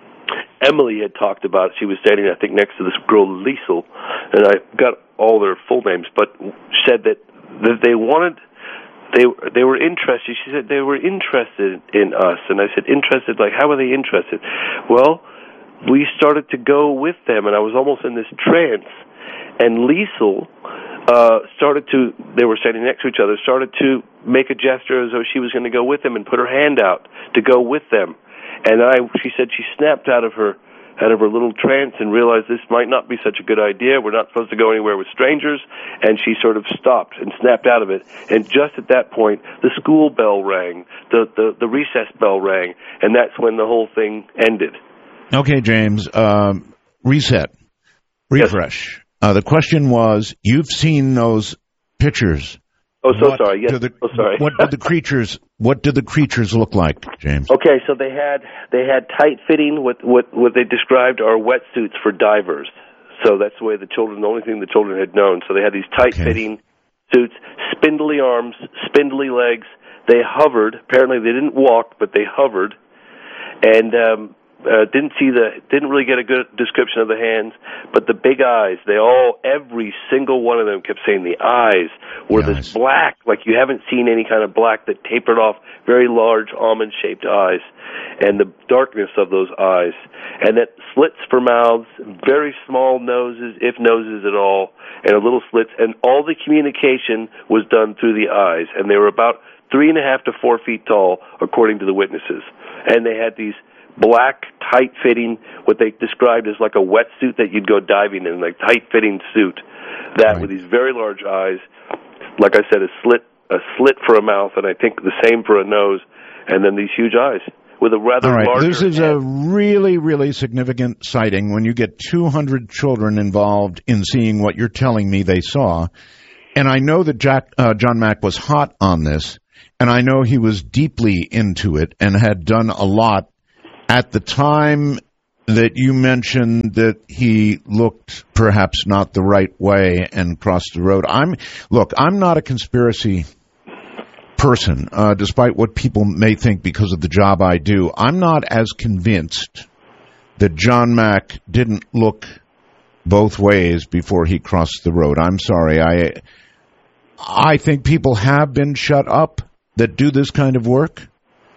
Emily had talked about, she was standing, I think, next to this girl, Liesel, and I got all their full names, but said that, that they wanted, they they were interested, she said they were interested in us, and I said, interested, like, how were they interested? Well, we started to go with them, and I was almost in this trance, and Liesel uh, started to, they were standing next to each other, started to make a gesture as though she was going to go with them and put her hand out to go with them. And I, she said she snapped out of her out of her little trance and realized this might not be such a good idea. We're not supposed to go anywhere with strangers. And she sort of stopped and snapped out of it. And just at that point, the school bell rang, the, the, the recess bell rang, and that's when the whole thing ended. Okay, James, um, reset, refresh. Yes. Uh, the question was, you've seen those pictures. Oh, so what sorry. Yes. The, oh, sorry. What did the creatures? What did the creatures look like, James? Okay, so they had they had tight fitting. What what what they described are wetsuits for divers. So that's the way the children. The only thing the children had known. So they had these tight okay. fitting suits, spindly arms, spindly legs. They hovered. Apparently, they didn't walk, but they hovered, and um, uh, didn't see the didn't really get a good description of the hands. But the big eyes. They all every single one of them kept saying the eyes were the this eyes. black, like you haven't seen any kind of black that tapered off, very large almond-shaped eyes, and the darkness of those eyes, and that slits for mouths, very small noses, if noses at all, and a little slits, and all the communication was done through the eyes, and they were about three and a half to four feet tall, according to the witnesses, and they had these black, tight-fitting, what they described as like a wetsuit that you'd go diving in, like tight-fitting suit, that right. with these very large eyes, like I said, a slit, a slit for a mouth, and I think the same for a nose, and then these huge eyes with a rather All right. larger This is head. a really, really significant sighting when you get two hundred children involved in seeing what you're telling me they saw. And I know that Jack, uh, John Mack was hot on this, and I know he was deeply into it and had done a lot at the time that you mentioned that he looked perhaps not the right way and crossed the road. I'm look, I'm not a conspiracy person, uh, despite what people may think because of the job I do. I'm not as convinced that John Mack didn't look both ways before he crossed the road. I'm sorry. I I think people have been shut up that do this kind of work.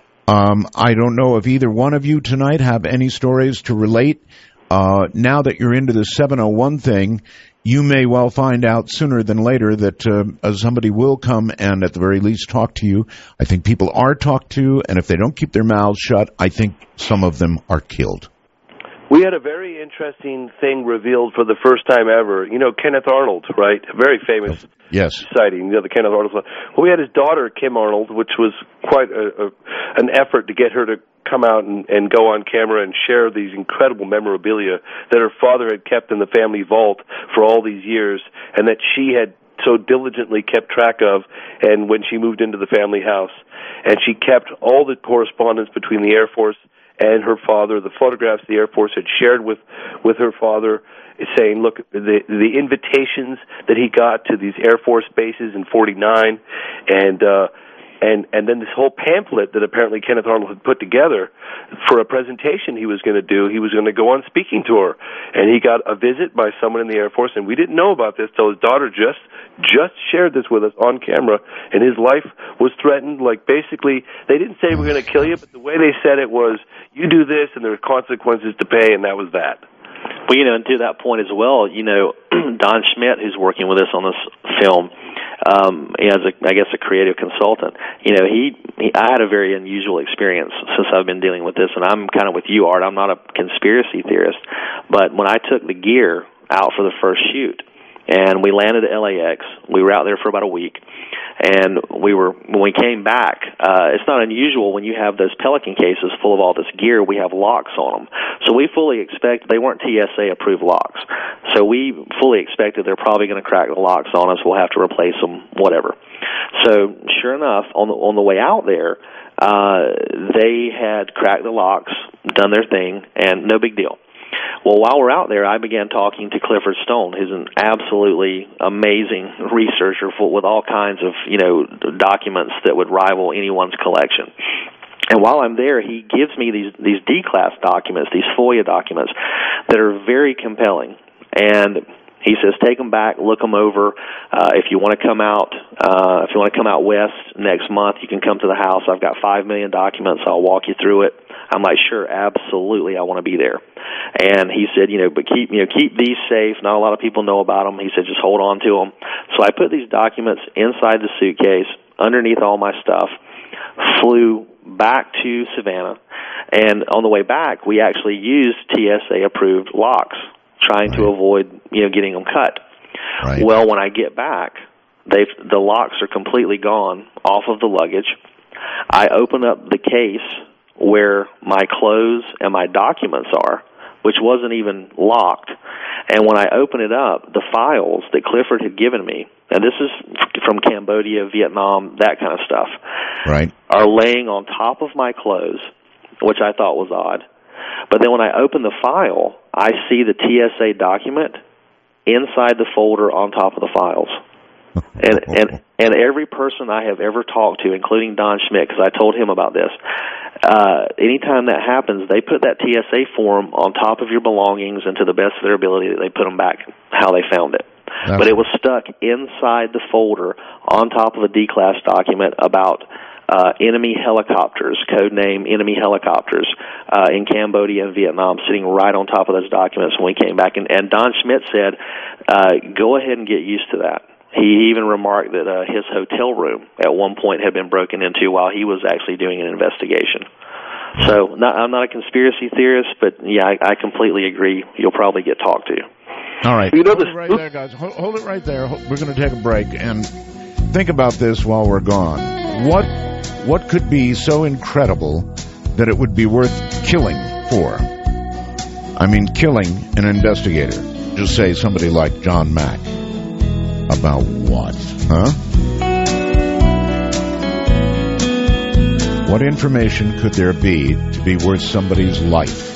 Um, I don't know if either one of you tonight have any stories to relate. Uh, now that you're into the seven oh one thing, you may well find out sooner than later that uh, somebody will come and at the very least talk to you. I think people are talked to, and if they don't keep their mouths shut, I think some of them are killed. We had a very interesting thing revealed for the first time ever. You know, Kenneth Arnold, right? A very famous yes. sighting. You know, the Kenneth Arnold. Well, we had his daughter, Kim Arnold, which was quite a, a, an effort to get her to come out and, and go on camera and share these incredible memorabilia that her father had kept in the family vault for all these years, and that she had so diligently kept track of, and when she moved into the family house. And she kept all the correspondence between the Air Force and her father, the photographs the Air Force had shared with, with her father, saying, look, the the invitations that he got to these Air Force bases in forty-nine, and uh, and and then this whole pamphlet that apparently Kenneth Arnold had put together for a presentation he was going to do. He was going to go on speaking tour, and he got a visit by someone in the Air Force, and we didn't know about this till his daughter just just shared this with us on camera, and his life was threatened. Like, basically, they didn't say we're going to kill you, but the way they said it was, you do this, and there are consequences to pay, and that was that. Well, you know, and to that point as well, you know, Don Schmidt, who's working with us on this film, um, as a, I guess, a creative consultant, you know, he, he, I had a very unusual experience since I've been dealing with this, and I'm kind of with you, Art. I'm not a conspiracy theorist, but when I took the gear out for the first shoot, and we landed at L A X, we were out there for about a week, and we were, when we came back, uh, it's not unusual when you have those Pelican cases full of all this gear, we have locks on them. So we fully expect, they weren't T S A-approved locks. So we fully expected they're probably going to crack the locks on us, we'll have to replace them, whatever. So sure enough, on the, on the way out there, uh, they had cracked the locks, done their thing, and no big deal. Well, while we're out there, I began talking to Clifford Stone, who's an absolutely amazing researcher for, with all kinds of, you know, documents that would rival anyone's collection. And while I'm there, he gives me these, these D-class documents, these FOIA documents, that are very compelling. And he says, take them back, look them over. Uh, if you want to come out, uh, if you want to come out west next month, you can come to the house. I've got five million documents. I'll walk you through it. I'm like, sure, absolutely, I want to be there. And he said, you know, but keep, you know, keep these safe. Not a lot of people know about them. He said, just hold on to them. So I put these documents inside the suitcase, underneath all my stuff, flew back to Savannah, and on the way back, we actually used T S A-approved locks, trying right. to avoid, you know, getting them cut. Right. Well, when I get back, they've the locks are completely gone off of the luggage. I open up the case where my clothes and my documents are, which wasn't even locked. And when I open it up, the files that Clifford had given me, and this is from Cambodia, Vietnam, that kind of stuff, right, are laying on top of my clothes, which I thought was odd. But then when I open the file, I see the T S A document inside the folder on top of the files. and and and every person I have ever talked to, including Don Schmidt, because I told him about this, uh, anytime that happens, they put that T S A form on top of your belongings, and to the best of their ability, they put them back how they found it. That's but it was stuck inside the folder on top of a D-class document about uh, enemy helicopters, code name enemy helicopters, uh, in Cambodia and Vietnam, sitting right on top of those documents when we came back. And, and Don Schmidt said, uh, go ahead and get used to that. He even remarked that uh, his hotel room at one point had been broken into while he was actually doing an investigation. So not, I'm not a conspiracy theorist, but yeah, I, I completely agree. You'll probably get talked to. All right. You know, hold it right there, guys. Hold, hold it right there. We're going to take a break and think about this while we're gone. What what could be so incredible that it would be worth killing for? I mean, killing an investigator. Just say somebody like John Mack. About what? Huh? What information could there be to be worth somebody's life?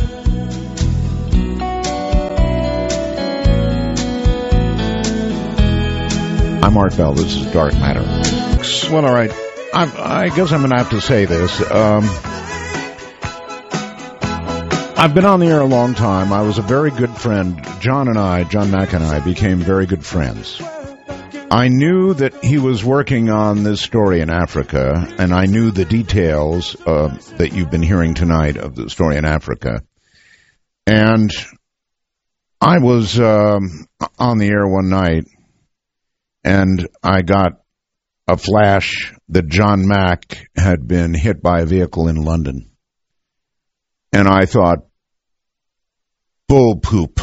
I'm Art Bell. This is Dark Matter. Well, all right. I'm, I guess I'm going to have to say this. Um, I've been on the air a long time. I was a very good friend. John and I, John Mack and I, became very good friends. I knew that he was working on this story in Africa, and I knew the details uh, that you've been hearing tonight of the story in Africa. And I was um, on the air one night, and I got a flash that John Mack had been hit by a vehicle in London. And I thought, bull poop.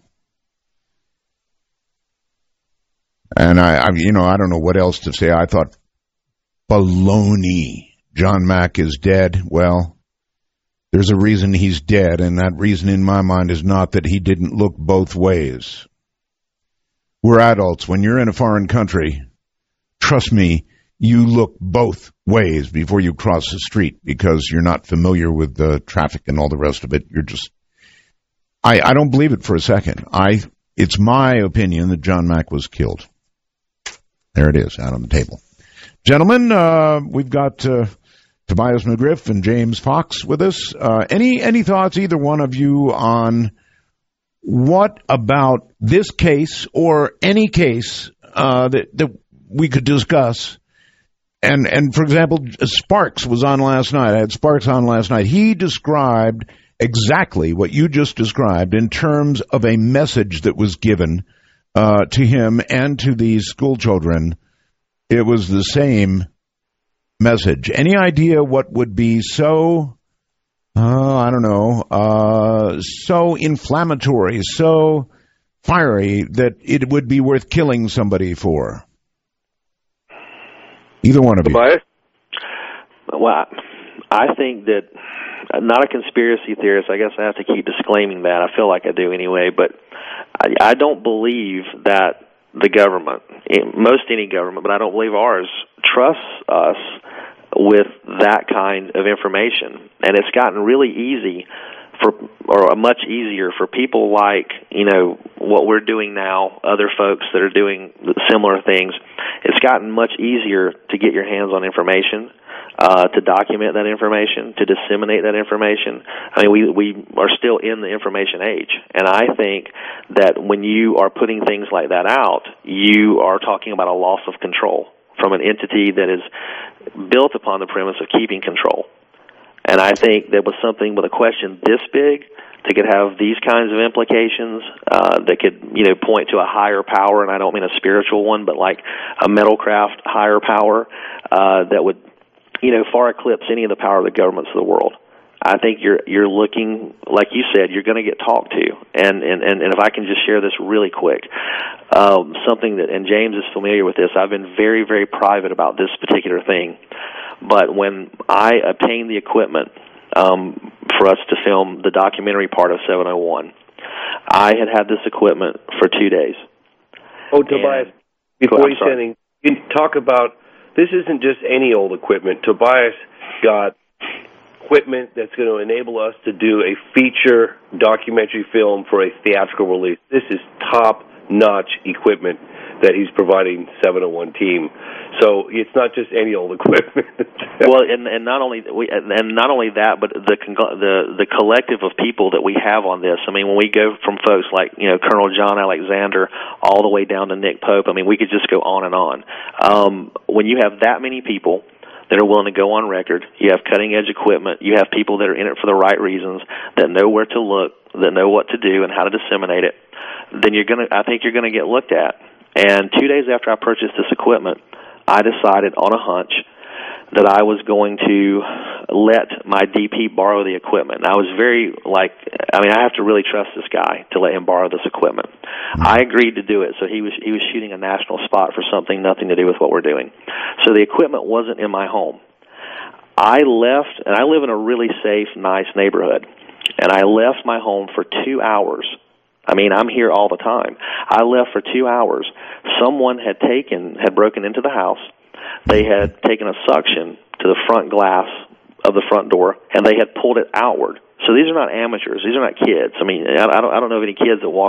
And I, I, you know, I don't know what else to say. I thought, baloney. John Mack is dead. Well, there's a reason he's dead, and that reason in my mind is not that he didn't look both ways. We're adults. When you're in a foreign country, trust me, you look both ways before you cross the street because you're not familiar with the traffic and all the rest of it. You're just, I, I don't believe it for a second. I, it's my opinion that John Mack was killed. There it is, out on the table. Gentlemen, uh, we've got uh, Tobias McGriff and James Fox with us. Uh, any any thoughts, either one of you, on what about this case or any case uh, that, that we could discuss? And, and, for example, Sparks was on last night. I had Sparks on last night. He described exactly what you just described in terms of a message that was given uh, to him and to these school children. It was the same message. Any idea what would be so, uh, I don't know, uh, so inflammatory, so fiery that it would be worth killing somebody for? Either one of you. Well, I think that, I'm not a conspiracy theorist. I guess I have to keep disclaiming that. I feel like I do anyway. But I, I don't believe that the government, most any government, but I don't believe ours, trusts us with that kind of information. And it's gotten really easy for, or much easier for people like, you know, what we're doing now, other folks that are doing similar things. It's gotten much easier to get your hands on information, uh, to document that information, to disseminate that information. I mean, we, we are still in the information age. And I think that when you are putting things like that out, you are talking about a loss of control from an entity that is built upon the premise of keeping control. And I think that with something with a question this big, to could have these kinds of implications uh, that could, you know, point to a higher power, and I don't mean a spiritual one, but like a metalcraft higher power uh, that would, you know, far eclipse any of the power of the governments of the world. I think you're you're looking, like you said, you're going to get talked to. And, and, and if I can just share this really quick, um, something that, and James is familiar with this, I've been very, very private about this particular thing. But when I obtained the equipment um, for us to film the documentary part of seven oh one, I had had this equipment for two days. Oh, Tobias, and, before you sending, you talk about, this isn't just any old equipment. Tobias got equipment that's going to enable us to do a feature documentary film for a theatrical release. This is top-notch equipment that he's providing seven oh one team. So it's not just any old equipment. Well, and, and not only we, and not only that, but the the the collective of people that we have on this. I mean, when we go from folks like, you know, Colonel John Alexander all the way down to Nick Pope, I mean, we could just go on and on. Um, when you have that many people that are willing to go on record, you have cutting-edge equipment, you have people that are in it for the right reasons, that know where to look, that know what to do and how to disseminate it, then you're gonna, I think you're going to get looked at. And two days after I purchased this equipment, I decided on a hunch that I was going to let my D P borrow the equipment. And I was very, like, I mean, I have to really trust this guy to let him borrow this equipment. I agreed to do it, so he was he was shooting a national spot for something nothing to do with what we're doing. So the equipment wasn't in my home. I left, and I live in a really safe, nice neighborhood, and I left my home for two hours. I mean, I'm here all the time. I left for two hours. Someone had taken, had broken into the house. They had taken a suction to the front glass of the front door, and they had pulled it outward. So these are not amateurs. These are not kids. I mean, I don't, I don't know of any kids that walk